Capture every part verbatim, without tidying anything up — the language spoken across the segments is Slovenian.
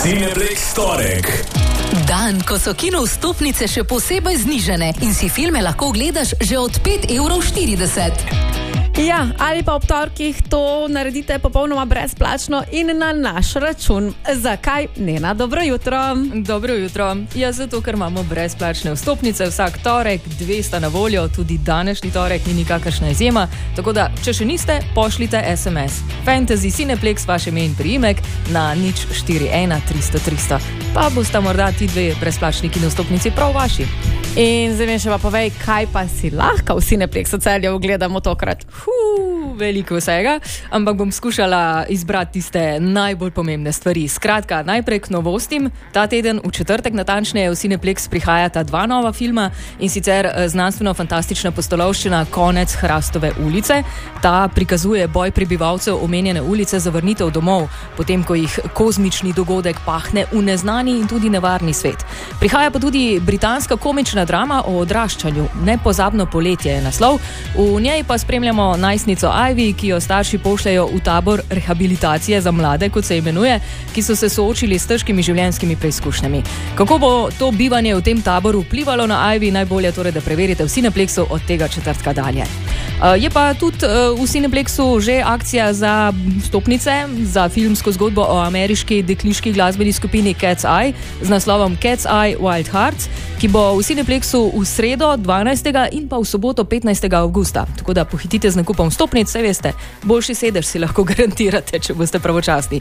Cineplex torek. Dan, ko so kino vstopnice še posebej znižane in si filme lahko gledaš že od pet evrov štirideset. Ja, ali pa ob torkih to naredite popolnoma brezplačno in na naš račun. Zakaj? Nena, dobro jutro. Dobro jutro. Ja, zato, ker imamo brezplačne vstopnice vsak torek, dve sta na voljo, tudi današnji torek ni nikakršna izjema, tako da, če še niste, pošljite es em es. Fantasy Cineplex, vaše ime in priimek, na nič štiri ena tristo tristo. Pa bosta morda ti dve brezplačni kino vstopnici prav vaši. In zdaj mi še pa povej, kaj pa si lahko v Cineplexu Celje ogledamo tokrat. Huu, veliko vsega, ampak bom skušala izbrati tiste najbolj pomembne stvari. Skratka, najprej k novostim. Ta teden, v četrtek natančneje, v Cineplex prihajata dva nova filma, in sicer znanstveno-fantastična pustolovščina Konec Hrastove ulice. Ta prikazuje boj prebivalcev omenjene ulice za vrnitev domov, potem ko jih kozmični dogodek pahne v neznani in tudi nevarni svet. Prihaja pa tudi britanska komična drama o odraščanju. Nepozabno poletje je naslov. V njej pa spremljamo najstnico Ivy, ki jo starši pošljajo v tabor rehabilitacije za mlade, kot se imenuje, ki so se soočili s težkimi življenjskimi preizkušnjami. Kako bo to bivanje v tem taboru vplivalo na Ivy, najbolje torej, da preverite v Cineplexu od tega četrtka dalje. Je pa tudi v Cineplexu že akcija za vstopnice za filmsko zgodbo o ameriški dekliški glasbeni skupini Cat's Eye z naslovom Cat's Eye Wild Hearts, ki bo v Cineplexu v sredo dvanajstega in pa v soboto petnajstega avgusta. Tako da pohitite z nakupom vstopnic, saj veste, boljši sedež si lahko garantirate, če boste pravočasni.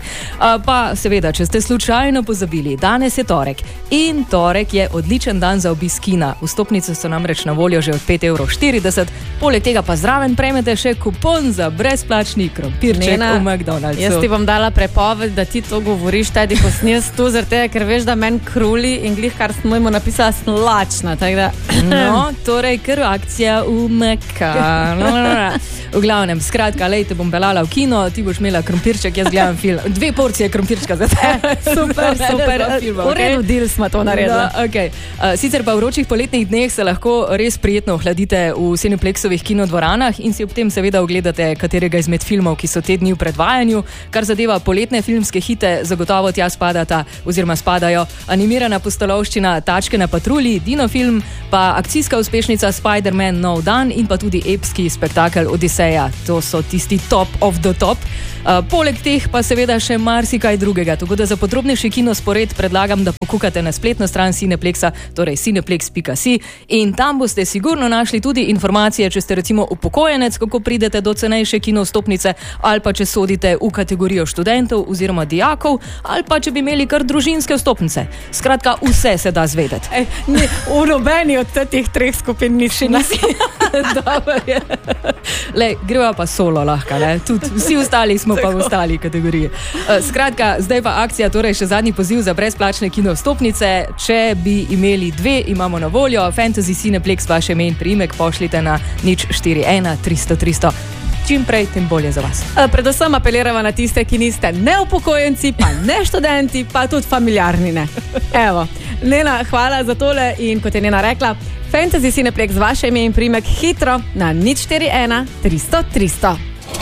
Pa seveda, če ste slučajno pozabili, danes je torek in torek je odličen dan za obisk kina. Vstopnice so namreč na voljo že od pet evrov štirideset, poleg tega pa zraven prejmete še kupon za brezplačni krompirček v McDonald'su. Jaz ti bom dala prepoved, da ti to govoriš, tedi ko sem jaz tu, zaradi tega, ker veš, da men kruli in glih, kar smo jim napisala, sem lačna, tako da... No, torej, ker akcija v Meka. No, no, no. V glavnem, skratka, lej, te bom pelala v kino, ti boš imela krompirček, jaz gledam film. Dve porcije krompirčka za tebe. Super, super. V redu del smo to naredili. No, okay. uh, sicer pa v vročih poletnih dneh se lahko res prijetno ohladite v Cineplexovih kinodvoranah in si ob tem seveda ogledate katerega izmed filmov, ki so te dni v predvajanju. Kar zadeva poletne filmske hite, zagotovo tja spadata oziroma spadajo animirana pustolovščina Tačke na patrulji, Dinofilm, pa akcijska uspešnica Spider-Man Nov dan in pa tudi epski spektakel Odiseja. To so tisti top of the top. Uh, poleg teh pa seveda še marsikaj drugega. Tako da za podrobnejši kinospored predlagam, da pokukate na spletno stran Cineplexa, torej cineplex pika si, in tam boste sigurno našli tudi informacije, če ste recimo upokojenec, kako pridete do cenejše kinovstopnice, ali pa če sodite v kategorijo študentov oziroma dijakov, ali pa če bi imeli kar družinske vstopnice. Skratka, vse se da zvedeti. Ej, ni, v nobeni od teh treh skupin ni še nisi. Dobro je. Lej, greva pa solo lahko, ne? Tudi vsi ostali smo pa v ostali kategoriji. Skratka, zdaj pa akcija, torej še zadnji poziv za brezplačne kino vstopnice. Če bi imeli dve, imamo na voljo. Fantasy Cineplex, vaše ime in priimek, pošljite na nič štiri ena tristo tristo. Čim prej, tem bolje za vas. Predvsem apeliramo na tiste, ki niste ne upokojenci, pa ne študenti, pa tudi familiarni ne. Evo, Nena, hvala za tole in kot je Nena rekla, Fantasy Cineplex, vaše ime in priimek, hitro na nič štiri ena tristo tristo.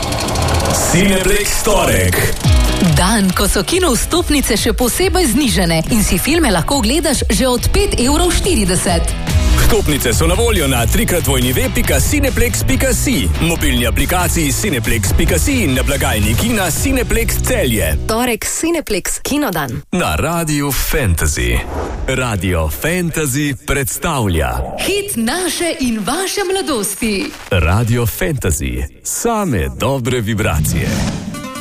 Cineplex torek. Dan, ko so kino vstopnice še posebej znižane in si filme lahko gledaš že od pet evrov štirideset. Vstopnice so na voljo na trikrat dvojni ve pika cineplex pika si, mobilni aplikaciji Cineplex pika si in na blagajni kina Cineplex Celje. Torek Cineplex Kinodan. Na Radiu Fantasy. Radio Fantasy predstavlja Hit naše in vaše mladosti. Radio Fantasy. Same dobre vibracije.